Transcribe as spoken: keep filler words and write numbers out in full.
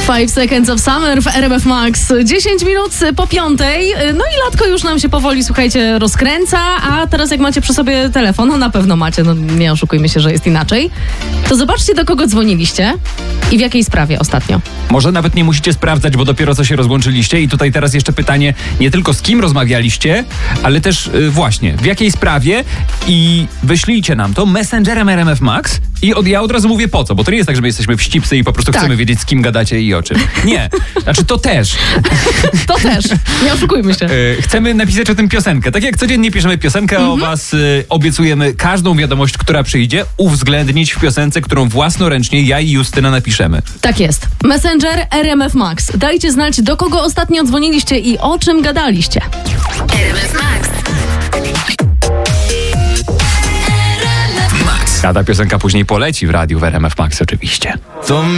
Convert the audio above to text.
Five Seconds of Summer w R M F Max. dziesięć minut po piątej. No i latko już nam się powoli, słuchajcie, rozkręca, a teraz jak macie przy sobie telefon, no na pewno macie, no nie oszukujmy się, że jest inaczej, to zobaczcie, do kogo dzwoniliście i w jakiej sprawie ostatnio. Może nawet nie musicie sprawdzać, bo dopiero co się rozłączyliście i tutaj teraz jeszcze pytanie, nie tylko z kim rozmawialiście, ale też yy, właśnie, w jakiej sprawie i wyślijcie nam to messengerem R M F Max i od, ja od razu mówię po co, bo to nie jest tak, że my jesteśmy wścibscy i po prostu tak. chcemy wiedzieć, z kim gadacie i o czym. Nie, znaczy to też. To też, nie oszukujmy się. Yy, chcemy napisać o tym piosenkę. Tak jak codziennie piszemy piosenkę mm-hmm. o was, yy, obiecujemy każdą wiadomość, która przyjdzie, uwzględnić w piosence, którą własnoręcznie ja i Justyna napiszemy. Tak jest. Messenger R M F Max. Dajcie znać, do kogo ostatnio dzwoniliście i o czym gadaliście. R M F Max. A ta piosenka później poleci w radiu w R M F Max oczywiście. To